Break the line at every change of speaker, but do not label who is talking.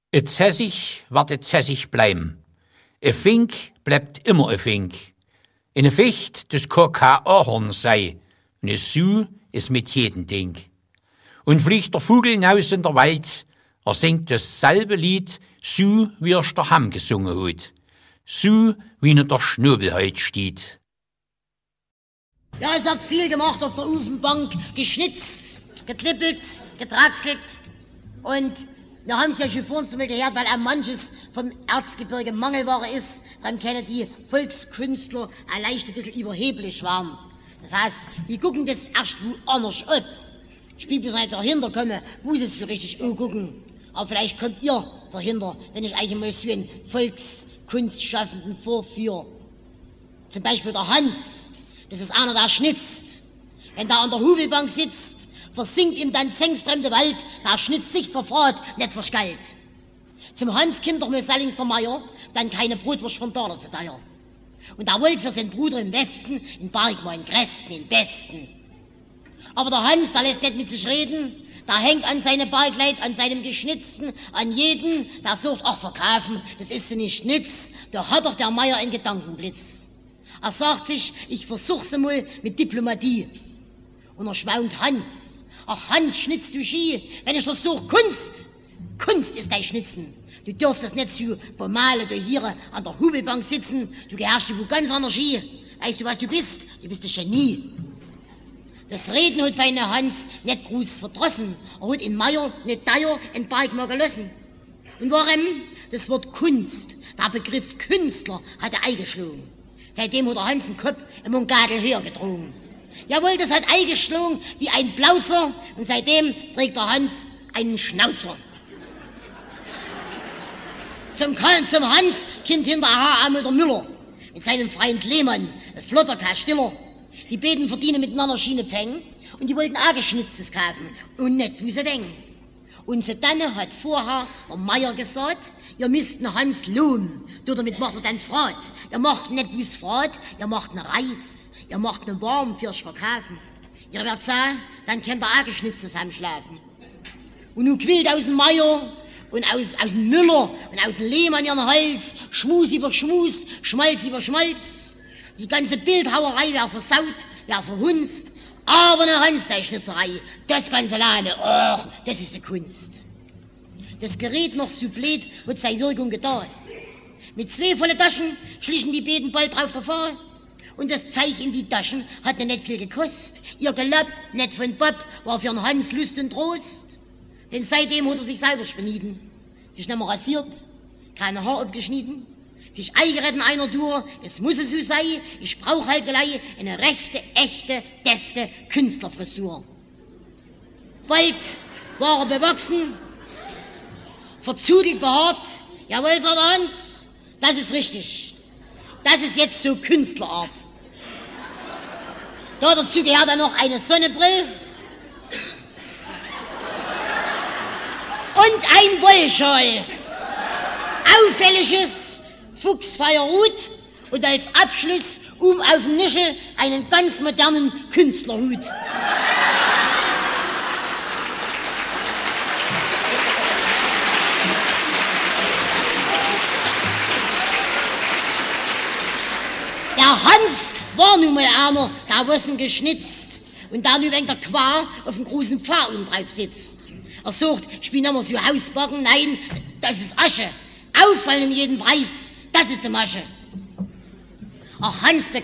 Et Zessig wird et Zessig bleiben. E Fink bleibt immer e Fink. In e Ficht, das kann kein Ahorn sei. Und e Su ist mit jedem Ding. Und fliegt der Vogel hinaus in der Wald, singt dasselbe Lied, so wie er's der Hamm gesungen hat. So wie in der Schnobel heut steht.
Ja, es hat viel gemacht auf der Ofenbank, geschnitzt, geklippelt, getraxelt. Und wir haben es ja schon vorhin mal gehört, weil auch manches vom Erzgebirge Mangelware ist, dann können die Volkskünstler leicht ein bisschen überheblich waren. Das heißt, die gucken das erst woanders ab. Ich bin bis heute dahinter komme, wo sie es so richtig angucken. Aber vielleicht kommt ihr dahinter, wenn ich euch mal so einen Volkskunstschaffenden vorführe. Zum Beispiel der Hans, das ist einer, der schnitzt. Wenn der an der Hubelbank sitzt, versinkt ihm dann zengstremde Wald, der schnitzt sich zerfahrt, nicht verschgallt. Zum Hans kommt doch mal Sallings der Meier, dann keine Brotwurst von Daler zu teuer. Und er wollte für seinen Bruder im Westen, in Bergmann, in Gresten, in Besten. Aber der Hans, der lässt nicht mit sich reden, der hängt an seine Bergleid, an seinem Geschnitzten, an jeden, der sucht, ach verkaufen, das ist sie nicht nütz, da hat doch der Meier einen Gedankenblitz. Er sagt sich, ich versuch's mal mit Diplomatie. Und er schwaunt Hans. Ach Hans, schnitzt du Ski, wenn ich versuch Kunst. Kunst ist dein Schnitzen. Du darfst das nicht so bemalen, du hier an der Hubelbank sitzen, du gehörst wo ganz anders Ski. Weißt du, was du bist? Du bist ein Genie. Das Reden hat feine Hans nicht groß verdrossen. Er hat in Meier nicht teuer in Bergmann gelassen. Und warum? Das Wort Kunst, der Begriff Künstler, hat er eingeschlagen. Seitdem hat der Hans den Kopf im Mungadel höher gedrungen. Jawohl, das hat eingeschlagen wie ein Plauzer und seitdem trägt der Hans einen Schnauzer. Zum Hans kommt hinterher einmal der Müller mit seinem Freund Lehmann, ein flotter Stiller. Die beiden verdienen miteinander Schiene Pfennig und die wollten auch Geschnitztes kaufen und nicht, wie sie denken. Und so dann hat vorher der Meier gesagt, ihr müsst den Hans lohnen. Damit macht er dann Frat. Ihr macht nicht wie's Frat, ihr macht einen Reif. Ihr macht einen warm fürs Verkaufen. Ihr werdet sagen, dann könnt ihr auch Geschnitztes heimschlafen. Und nun quillt aus dem Meier und aus dem Müller und aus dem Lehmann ihren Hals, Schmus über Schmus, Schmalz über Schmalz. Die ganze Bildhauerei wäre versaut, wäre verhunzt. Aber eine Hans-Schnitzerei, das ganze Lade, och, das ist die Kunst. Das Gerät noch so blöd, hat seine Wirkung getan. Mit 2 volle Taschen schlichen die beiden bald drauf davon. Und das Zeug in die Taschen hat nicht viel gekostet. Ihr Gelapp, nicht von Bob, war für den Hans Lust und Trost. Denn seitdem hat er sich selber spenieden. Sich nicht mehr rasiert, keine Haar abgeschnitten, sich eingeredet einer Tour, es muss es so sein, ich brauch halt gleich eine rechte, echte, defte Künstlerfrisur. Bald war er bewachsen, verzudelt behaart, jawohl, sagt der Hans, das ist richtig. Das ist jetzt so Künstlerart. Dazu gehört dann noch eine Sonnenbrille und ein Wollschal. Auffälliges Fuchsfeierhut und als Abschluss auf dem Nischel einen ganz modernen Künstlerhut. Der Hans war nun mal einer, der was geschnitzt und der nun wegen der Quar auf dem großen Pfad drauf sitzt. Er sagt, ich bin nicht mehr so Hausbacken, nein, das ist Asche. Auffallen um jeden Preis, das ist die Masche. Ach, Hans